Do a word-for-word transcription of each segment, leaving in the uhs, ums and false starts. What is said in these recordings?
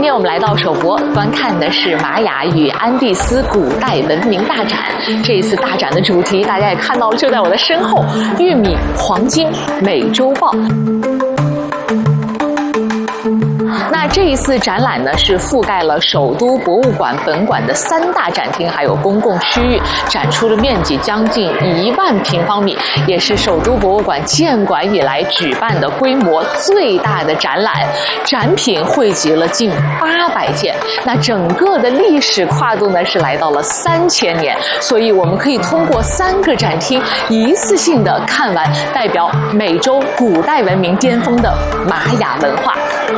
天我们来到首博，观看的是玛雅与安第斯古代文明大展。这一次大展的主题，大家也看到了，就在我的身后，玉米、黄金、美洲豹。那这一次展览呢，是覆盖了首都博物馆本馆的三大展厅，还有公共区域，展出的面积将近一万平方米，也是首都博物馆建馆以来举办的规模最大的展览。展品汇集了近八百件，那整个的历史跨度呢是来到了三千年，所以我们可以通过三个展厅一次性的看完代表美洲古代文明巅峰的玛雅文化。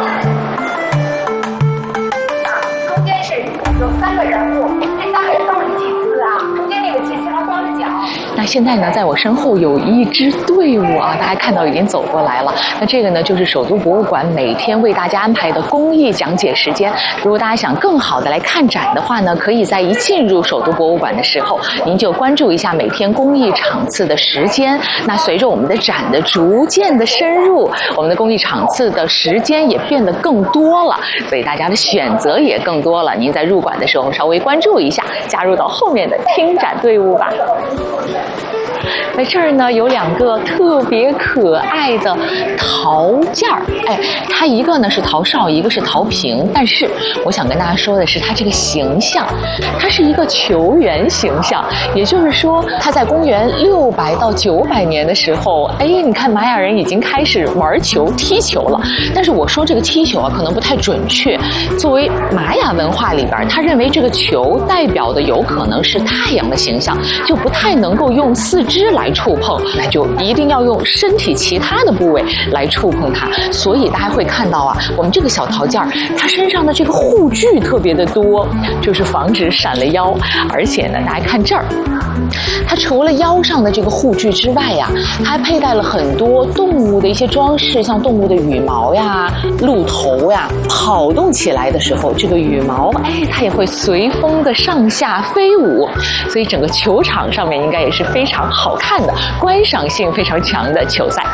有三个人物，这三个人都是祭司啊。中间那个祭司他光着脚。 那现在呢，在我身后有一支队伍啊，大家看到已经走过来了。那这个呢，就是首都博物馆每天为大家安排的公益讲解时间。如果大家想更好的来看展的话呢，可以在一进入首都博物馆的时候，您就关注一下每天公益场次的时间。那随着我们的展的逐渐的深入，我们的公益场次的时间也变得更多了，所以大家的选择也更多了。您在入馆的时候稍微关注一下，加入到后面的听展队伍吧。在这儿呢，有两个特别可爱的陶件儿，哎，它一个呢是陶绍，一个是陶瓶。但是我想跟大家说的是，它这个形象，它是一个球员形象，也就是说，它在公元六百到九百年的时候，哎，你看玛雅人已经开始玩球、踢球了。但是我说这个踢球啊，可能不太准确。作为玛雅文化里边，他认为这个球代表的有可能是太阳的形象，就不太能够用四肢来触碰，那就一定要用身体其他的部位来触碰它。所以大家会看到啊，我们这个小陶件它身上的这个护具特别的多，就是防止闪了腰。而且呢，大家看这儿，它除了腰上的这个护具之外呀，它还佩戴了很多动物的一些装饰，像动物的羽毛呀、鹿头呀，跑动起来的时候，这个羽毛哎，它也会随风的上下飞舞。所以整个球场上面应该也是非常好看的，观赏性非常强的球赛。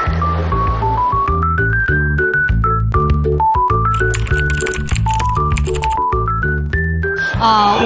啊、